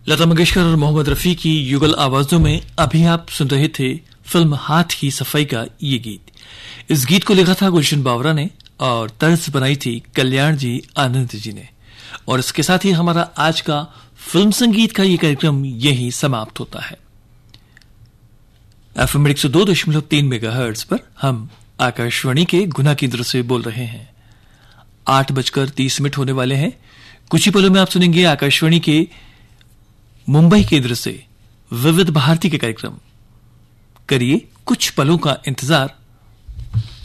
लता मंगेशकर और मोहम्मद रफी की युगल आवाजों में अभी आप सुन रहे थे फिल्म हाथ की सफाई का ये गीत। इस गीत को लिखा था गुलशन बावरा ने और तर्ज बनाई थी कल्याण जी आनंद जी ने। और इसके साथ ही हमारा आज का फिल्म संगीत का ये कार्यक्रम यही समाप्त होता है। FM 102.3 मेगाहर्ट्ज पर हम आकाशवाणी के गुना केंद्र से बोल रहे हैं। 8:30 होने वाले हैं। कुछ ही पलों में आप सुनेंगे आकाशवाणी के मुंबई केंद्र से विविध भारती के कार्यक्रम। करिए कुछ पलों का इंतजार।